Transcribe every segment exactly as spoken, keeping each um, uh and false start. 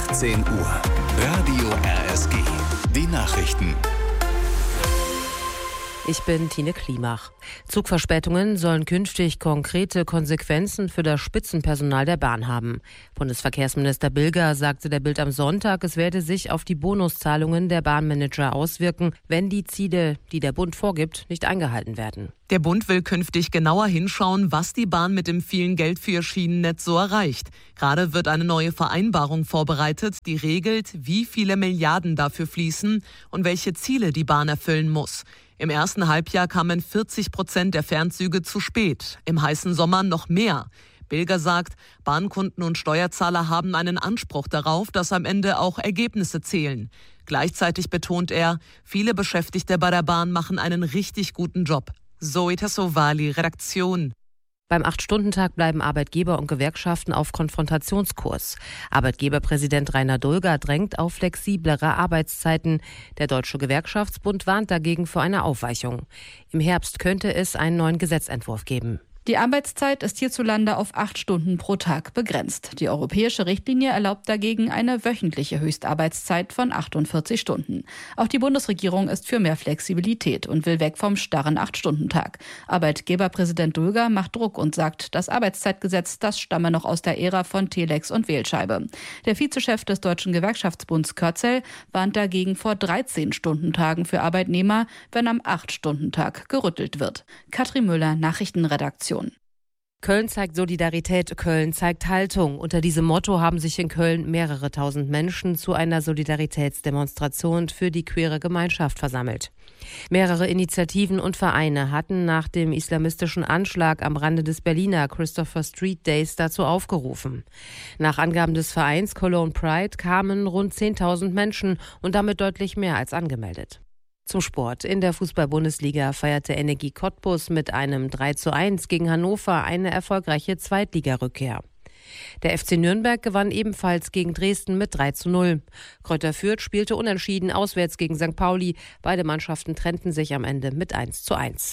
achtzehn Uhr. Radio R S G. Die Nachrichten. Ich bin Tine Klimach. Zugverspätungen sollen künftig konkrete Konsequenzen für das Spitzenpersonal der Bahn haben. Bundesverkehrsminister Bilger sagte der Bild am Sonntag, es werde sich auf die Bonuszahlungen der Bahnmanager auswirken, wenn die Ziele, die der Bund vorgibt, nicht eingehalten werden. Der Bund will künftig genauer hinschauen, was die Bahn mit dem vielen Geld für ihr Schienennetz so erreicht. Gerade wird eine neue Vereinbarung vorbereitet, die regelt, wie viele Milliarden dafür fließen und welche Ziele die Bahn erfüllen muss. Im ersten Halbjahr kamen vierzig Prozent der Fernzüge zu spät, im heißen Sommer noch mehr. Bilger sagt, Bahnkunden und Steuerzahler haben einen Anspruch darauf, dass am Ende auch Ergebnisse zählen. Gleichzeitig betont er, viele Beschäftigte bei der Bahn machen einen richtig guten Job. Zoe Tassovali, Redaktion. Beim acht-Stunden-Tag bleiben Arbeitgeber und Gewerkschaften auf Konfrontationskurs. Arbeitgeberpräsident Rainer Dulger drängt auf flexiblere Arbeitszeiten. Der Deutsche Gewerkschaftsbund warnt dagegen vor einer Aufweichung. Im Herbst könnte es einen neuen Gesetzentwurf geben. Die Arbeitszeit ist hierzulande auf acht Stunden pro Tag begrenzt. Die europäische Richtlinie erlaubt dagegen eine wöchentliche Höchstarbeitszeit von achtundvierzig Stunden. Auch die Bundesregierung ist für mehr Flexibilität und will weg vom starren acht-Stunden-Tag. Arbeitgeberpräsident Dulger macht Druck und sagt, das Arbeitszeitgesetz, das stamme noch aus der Ära von Telex und Wählscheibe. Der Vizechef des Deutschen Gewerkschaftsbunds Körzel warnt dagegen vor dreizehn-Stunden-Tagen für Arbeitnehmer, wenn am acht-Stunden-Tag gerüttelt wird. Katrin Müller, Nachrichtenredaktion. Köln zeigt Solidarität, Köln zeigt Haltung. Unter diesem Motto haben sich in Köln mehrere tausend Menschen zu einer Solidaritätsdemonstration für die queere Gemeinschaft versammelt. Mehrere Initiativen und Vereine hatten nach dem islamistischen Anschlag am Rande des Berliner Christopher Street Days dazu aufgerufen. Nach Angaben des Vereins Cologne Pride kamen rund zehntausend Menschen und damit deutlich mehr als angemeldet. Zum Sport. In der Fußball-Bundesliga feierte Energie Cottbus mit einem drei zu eins gegen Hannover eine erfolgreiche Zweitligarückkehr. Der F C Nürnberg gewann ebenfalls gegen Dresden mit drei zu null. Greuther Fürth spielte unentschieden auswärts gegen Sankt Pauli. Beide Mannschaften trennten sich am Ende mit eins zu eins.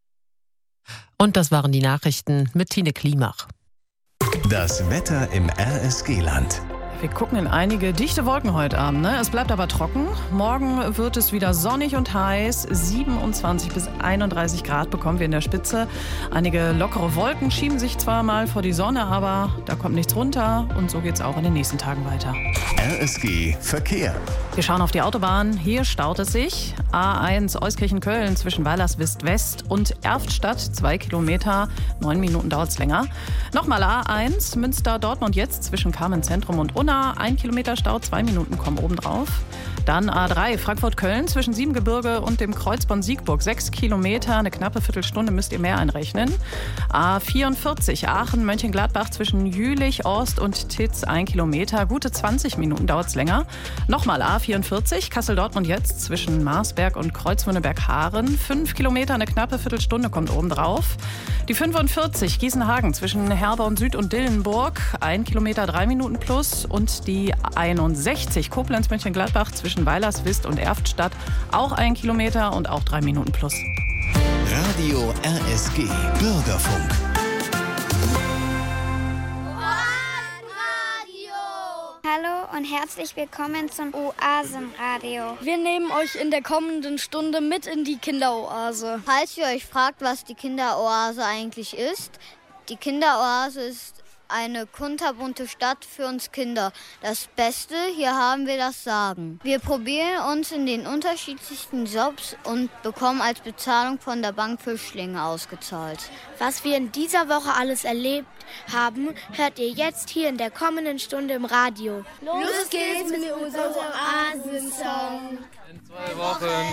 Und das waren die Nachrichten mit Tine Klimach. Das Wetter im R S G-Land. Wir gucken in einige dichte Wolken heute Abend. Ne? Es bleibt aber trocken. Morgen wird es wieder sonnig und heiß. siebenundzwanzig bis einunddreißig Grad bekommen wir in der Spitze. Einige lockere Wolken schieben sich zwar mal vor die Sonne, aber da kommt nichts runter. Und so geht es auch in den nächsten Tagen weiter. R S G Verkehr. Wir schauen auf die Autobahn. Hier staut es sich. A eins Euskirchen-Köln zwischen Weilerswist West und Erftstadt. Zwei Kilometer. Neun Minuten dauert es länger. Nochmal A eins Münster-Dortmund jetzt zwischen Carmen-Zentrum und Unna. Ein Kilometer Stau, zwei Minuten kommen obendrauf. Dann A drei Frankfurt-Köln zwischen Siebengebirge und dem Kreuzborn Siegburg. Sechs Kilometer, eine knappe Viertelstunde müsst ihr mehr einrechnen. A vierundvierzig Aachen-Mönchengladbach zwischen Jülich, Orst und Titz. Ein Kilometer, gute zwanzig Minuten dauert es länger. Nochmal A vierundvierzig Kassel-Dortmund jetzt zwischen Marsberg und Kreuzwöhneberg-Haaren. Fünf Kilometer, eine knappe Viertelstunde kommt obendrauf. Die fünfundvierzig Gießenhagen zwischen Herborn Süd und Dillenburg. Ein Kilometer, drei Minuten plus. Und die einundsechzig Koblenz-Mönchengladbach zwischen Weilerswist und Erftstadt. Auch ein Kilometer und auch drei Minuten plus. Radio R S G Bürgerfunk. Hallo und herzlich willkommen zum Oasenradio. Wir nehmen euch in der kommenden Stunde mit in die Kinderoase. Falls ihr euch fragt, was die Kinderoase eigentlich ist, die Kinderoase ist eine kunterbunte Stadt für uns Kinder. Das Beste, hier haben wir das Sagen. Wir probieren uns in den unterschiedlichsten Jobs und bekommen als Bezahlung von der Bank Flüchtlinge ausgezahlt. Was wir in dieser Woche alles erlebt haben, hört ihr jetzt hier in der kommenden Stunde im Radio. Los geht's mit unserem Oasensong. In zwei Wochen